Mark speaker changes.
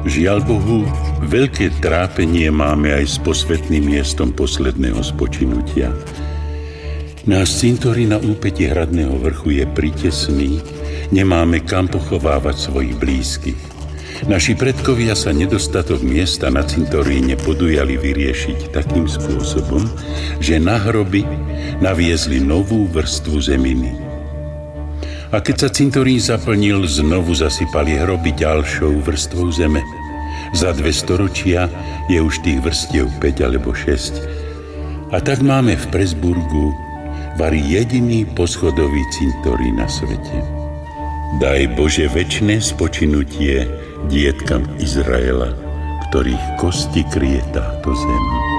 Speaker 1: Žiaľ Bohu, veľké trápenie máme aj s posvätným miestom posledného spočinutia. Náš cintorín na úpäti Hradného vrchu je pritesný, nemáme kam pochovávať svojich blízkych. Naši predkovia sa nedostatok miesta na cintoríne podujali vyriešiť takým spôsobom, že na hroby naviezli novú vrstvu zeminy. A keď sa cintorín zaplnil, znovu zasypali hroby ďalšou vrstvou zeme. Za 2 storočia je už tých vrstiev 5 alebo 6. A tak máme v Pressburgu vari jediný poschodový cintorín na svete. Daj Bože večné spočinutie dietkam Izraela, ktorých kosti kryje táto zem.